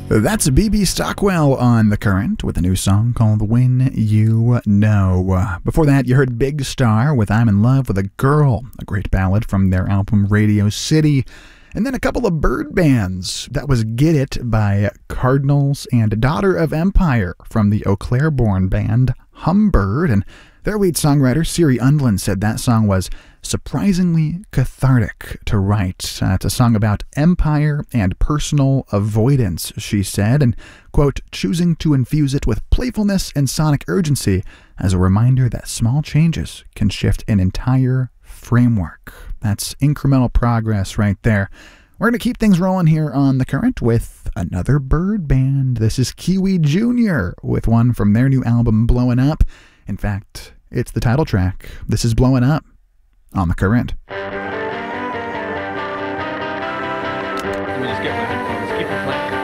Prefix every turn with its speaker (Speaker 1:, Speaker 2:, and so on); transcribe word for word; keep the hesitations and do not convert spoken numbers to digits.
Speaker 1: That's B B Stockwell on The Current with a new song called When You Know. Before that, you heard Big Star with I'm in Love with a Girl, a great ballad from their album Radio City. And then a couple of bird bands. That was Get It by Cardinals and Daughter of Empire from the Eau Claire-born band Humbird. And their lead songwriter, Siri Undland, said that song was surprisingly cathartic to write. Uh, it's a song about empire and personal avoidance, she said, and, quote, choosing to infuse it with playfulness and sonic urgency as a reminder that small changes can shift an entire framework. That's incremental progress right there. We're going to keep things rolling here on The Current with another bird band. This is Kiwi Junior with one from their new album, Blowin' Up. In fact, it's the title track. This is Blowin' Up on The Current.
Speaker 2: Let me just get my headphones. Keep it playing.